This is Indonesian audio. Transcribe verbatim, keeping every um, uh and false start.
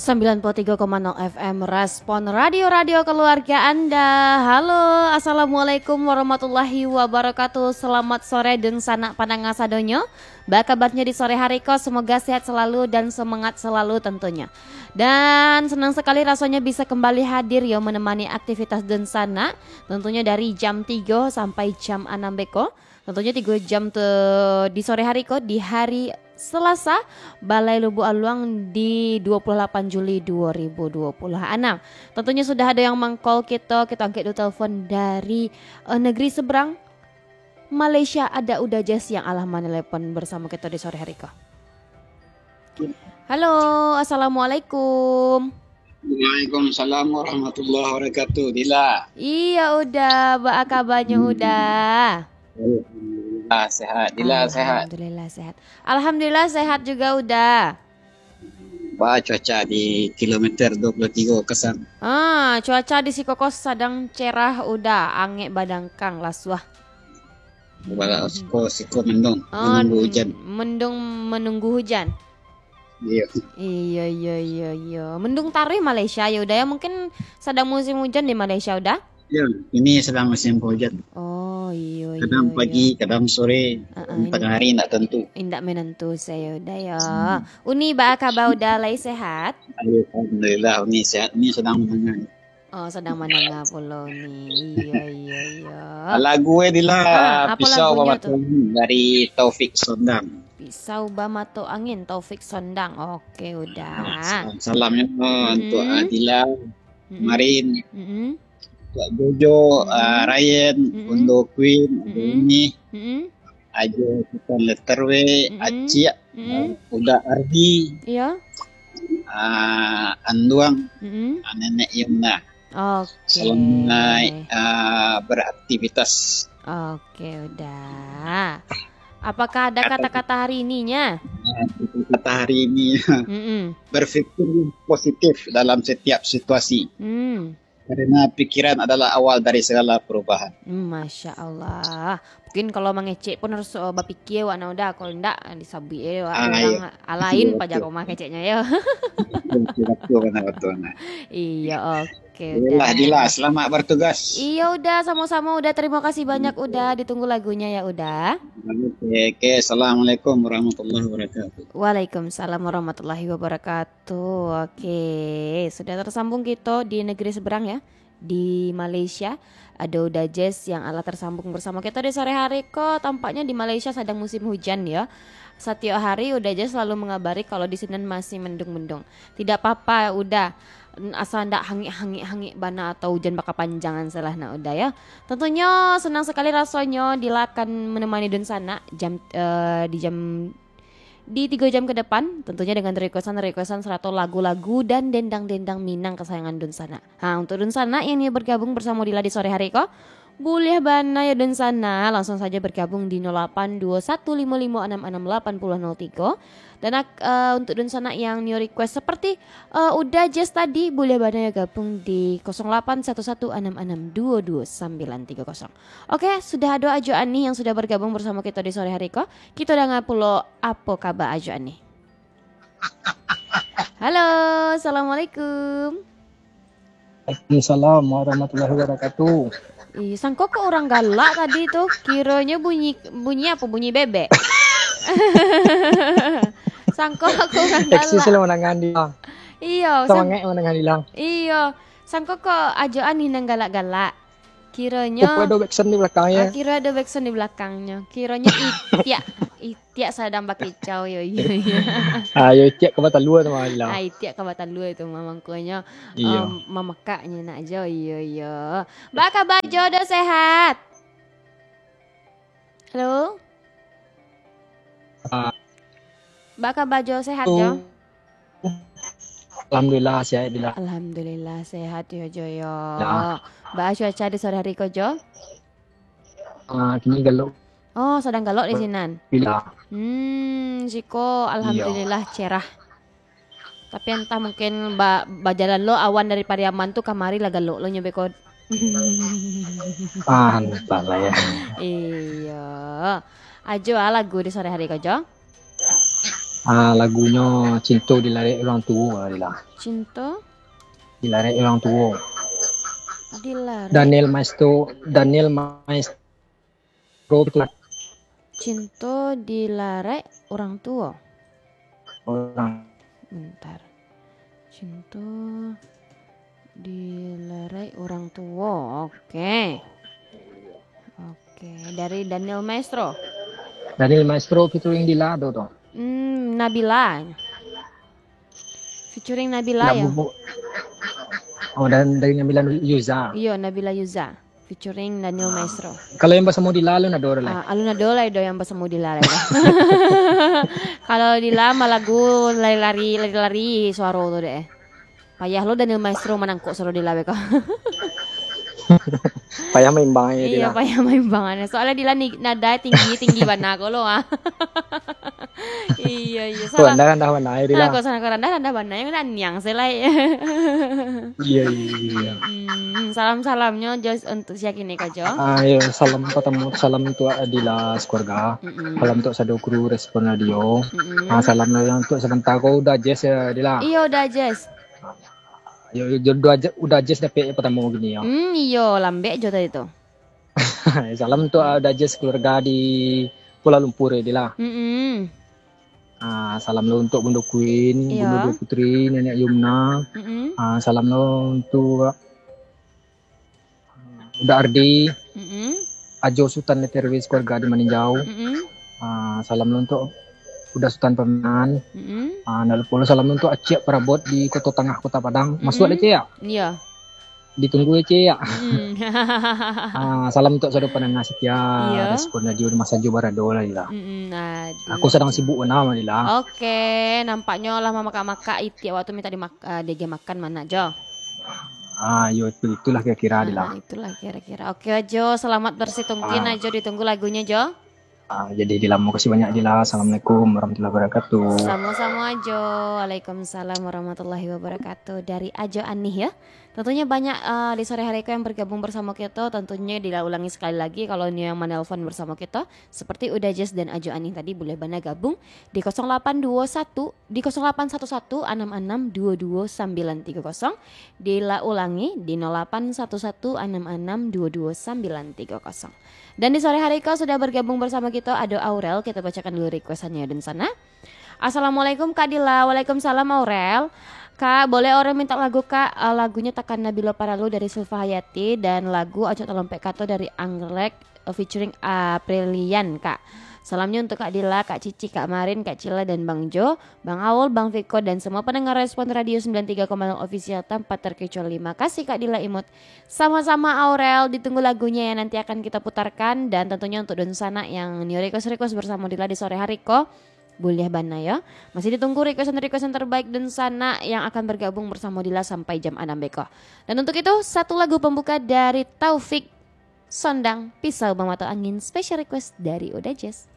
sembilan puluh tiga koma nol F M Respon Radio-Radio Keluarga Anda. Halo, Assalamualaikum warahmatullahi wabarakatuh. Selamat sore dan sanak pandangan sadonyo. Ba kabarnya di sore hari ko, semoga sehat selalu dan semangat selalu tentunya. Dan senang sekali rasanya bisa kembali hadir yo menemani aktivitas dan sana. Tentunya dari jam tiga sampai jam enam beko. Tentunya tiga jam te, di sore hari ko, di hari Selasa, Balai Lubu Aluang di dua puluh delapan Juli dua ribu dua puluh enam. Tentunya sudah ada yang mengcall kita, kita angkat dulu telepon dari uh, negeri seberang Malaysia. Ada Uda Jess yang alah menelepon bersama kita di sore hari ko. Halo, Assalamualaikum. Waalaikumsalam warahmatullahi wabarakatuh. Dila. Iya udah, ba kabarnya udah. Ah, sehat, Dila sehat. Alhamdulillah sehat. Alhamdulillah sehat juga udah. Bah, cuaca di kilometer dua puluh tiga kesan. Ah, cuaca di Sikokos sedang cerah udah, angin badangkang laswah. Bala siko siko mendung, Oh, menunggu hujan. Mendung menunggu hujan. Iya. Iya iya iya iya. Mendung tarih Malaysia ya udah ya, mungkin sedang musim hujan di Malaysia udah. Ya, ini sedang musim hujan. Oh iya iya. Kadang pagi, iya. kadang sore, Uh-uh, tengah hari tidak tentu. Indak menentu saya udah ya. Uni ba kabar udah lagi sehat? Alhamdulillah, ini sehat, ini sedang menengah. Oh, sedang menengah pula nih. Iya iya iya. Lagu eh Dila, Ah, apa pisau lagunya bawa dari Taufik Sondang. Pisau Bamato Angin Taufik Sondang. Oke udah. Salamnya Mm-mm. untuk Adila, Mm-mm. Marin, Mm-mm. Kak Jojo, Mm-mm. uh, Ryan, Mm-mm. untuk Queen, ada Mm-mm. ini, Mm-mm. Ajo kita letterwe, Mm-mm. Acia, Mm-mm. uh, Uda Ardi, Iya. uh, Anduang, Mm-mm. uh, Nenek Yumna. Oke. Selama uh, beraktivitas. Oke udah. Apakah ada Kata- kata-kata hari ininya? Uh, kata hari ini Mm-mm. berpikir positif dalam setiap situasi. Mm. Karena pikiran adalah awal dari segala perubahan. Masya Allah. Mungkin kalau mengecek pun harus uh, berpikir warna udah. Kalau enggak disabi eh wak, Ah, orang iya. alain Betul, pajak betul. rumah keceknya ya. Betul, betul, benar, betul. Nah. Iya oke Yalah, udah. Dila, selamat bertugas. Iya udah sama-sama udah, terima kasih banyak udah, ditunggu lagunya ya udah. Oke, oke. Assalamualaikum warahmatullahi wabarakatuh. Waalaikumsalam warahmatullahi wabarakatuh. Oke, sudah tersambung kita di negeri seberang ya, di Malaysia. Ada Uda Jess yang ala tersambung bersama kita di sore hari kok. Tampaknya di Malaysia sedang musim hujan ya. Setiap hari Uda Jess selalu mengabari kalau di sini masih mendung-mendung. Tidak apa-apa udah, asal ndak hangit-hangit-hangit bana atau hujan bakal panjangan salah nak udah ya. Tentunya senang sekali rasanya Dila akan menemani Dun sana jam eh, di jam di tiga jam ke depan, tentunya dengan requestan-requestan serata lagu-lagu dan dendang-dendang Minang kesayangan Dun sana. Nah, untuk Dun sana yang ini bergabung bersama Dila di sore hari kok, boleh bana ya Dun sana, langsung saja bergabung di nol delapan dua satu lima lima enam enam delapan nol nol tiga. Dan uh, untuk Dun sana yang new request seperti uh, udah just tadi, boleh bana ya gabung di nol delapan satu satu enam enam dua dua sembilan tiga nol. Oke, sudah ada Ajo Ani yang sudah bergabung bersama kita di sore hari kok. Kita udah ngapulo apa kabar Ajo Ani? Halo, Assalamualaikum. Waalaikumsalam warahmatullahi wabarakatuh. Ih, sangko ke orang galak tadi tuh, kiranya bunyi bunyi apa? Bunyi bebek. Sangko aku orang Eksis galak. lo menangan dia. Iya, Sama sang, ngek menangan dia. iya. Sangko kok Ajo Ani nang galak-galak. Kok Kiranya ada backsound di ah, belakangnya. kira ada backsound di belakangnya. Kiranya Itia, Itia sedang bakicau yo yo yo. Ayo cek ke mata luar sama dia. Ah, Itia kabatan lu itu mamangkunya. Iya. Um, memekaknya nak jo yo yo. Baka bajo udah sehat. Halo? Ah, Baka bajo sehat tuh. jo? Alhamdulillah sehat dia. Alhamdulillah sehat yo jo yo. Ya. Ba cuaca di sore hari ko jo? Ah, kini galuk Oh, sedang galok di sinan. bila. Hmm, siko alhamdulillah cerah. Tapi entah mungkin ba, ba jalan lo awan dari Pariaman tuh kamari lah galok lo nyobe kod. Ah, entah lah ya. Iya. Ajo ah lagu di sore hari ko jo? Ah, lagunya Cinta Dilare Orang Tua Dila. Cinta Dilare Orang Tua. dilare. Daniel Maestro, Daniel Maestro itu Cinta dilare orang tua. orang. Bentar. Cinta dilare orang tua. Oke. Oke, dari Daniel Maestro. Daniel Maestro featuring Dilado tuh. Hmm, Nabila. Featuring Nabila ya. Lagu Oh, dan dari Nabila Yuza. Iya, Nabila Yuza. Featuring Daniel Maestro. Kalau yang bahasa mau dilalo na dora lah. Ah, aluna dolay do yang bahasa mau dilare. Kalau di lama lagu lari-lari lari-lari suara tuh deh. Payah lo Daniel Maestro menangkuk suara di lawe kok. Payah maimbang ya Iya, Dila. payah main banget. Soalnya Dila ni- nada tinggi tinggi bana ko lo ah. Iya iya Tuh salah. anda kan dah mana ya Dila. Nah, kau sana kau rendah rendah bana yang nanyang selai. Iya iya iya. Hmm, salam salamnya Jos untuk siak ini kak Jo. Ayo salam ketemu salam untuk Adila sekeluarga. Mm-mm. Salam untuk sadu kru respon radio. Mm-mm. Ah, salam untuk sebentar kau udah Jess ya Dila. Iya udah Jess. Yo yo udah Jess- udah Jess dapet pertama gini ya. Hmm, iyo lambek Jo tadi tuh. Salam untuk udah Jess keluarga di Kuala Lumpur ya Dila. Mm-mm. Ah, salam lo untuk Bunda Queen, Iya. Bunda Dua Putri, Nenek Yumna. Mm-mm. Ah, salam lo untuk udah Ardi, Mm-mm. Ajo Sultan Leterwis keluarga di Maninjau. Mm-mm. Ah, salam lo untuk udah Sultan Pemenan. Mm-mm. Ah, dan pula salam lo untuk Aceh Perabot di Kota Tengah Kota Padang. Masuk Mm-mm. ada Cek ya? Iya. Ditunggu ya Cek ya. Mm. Ah, salam untuk saudara pendengar setia Iya. respon radio di masa Barado lah Dila. Mm-mm. Aduh. Aku sedang sibuk nama Dila. Oke, nampaknya lah mama maka itu waktu minta di uh, D G makan mana Jo? Ah, yo itu itulah kira-kira Dila. Nah, itulah kira-kira. Oke Jo, selamat bersitungkin Ah. aja ditunggu lagunya Jo. Ah, jadi Dila mau kasih banyak Dila. Assalamualaikum warahmatullahi wabarakatuh. Sama-sama Ajo. Waalaikumsalam warahmatullahi wabarakatuh. Dari Ajo Anih ya. Tentunya banyak uh, di sore hari yang bergabung bersama kita. Tentunya diulangi sekali lagi kalau ini yang menelpon bersama kita. Seperti Uda Jess dan Ajo Anih tadi boleh bana gabung di nol delapan dua satu di nol delapan satu satu enam enam dua dua sembilan tiga nol. Dila ulangi di nol delapan satu satu enam enam dua dua sembilan tiga nol. Dan di sore hari kau sudah bergabung bersama kita ada Aurel. Kita bacakan dulu requestannya dan sana. Assalamualaikum Kak Dila. Waalaikumsalam Aurel. Kak, boleh orang minta lagu Kak? Uh, lagunya Takkan Nabila Paralu dari Silva Hayati dan lagu Ojo Tolompek Kato dari Anggrek uh, featuring Aprilian Kak. Salamnya untuk Kak Dila, Kak Cici, Kak Marin, Kak Cila dan Bang Jo, Bang Awul, Bang Viko dan semua pendengar respon Radio sembilan tiga koma nol official tanpa terkecuali. Makasih Kak Dila Imut. Sama-sama Aurel, ditunggu lagunya yang nanti akan kita putarkan dan tentunya untuk Don Sana yang new request-request bersama Dila di sore hari kok. Boleh bana ya. Masih ditunggu requestan-requestan terbaik dan sana yang akan bergabung bersama Dila sampai jam enam beko. Dan untuk itu satu lagu pembuka dari Taufik Sondang Pisau Bang Mata Angin special request dari Oda Jazz.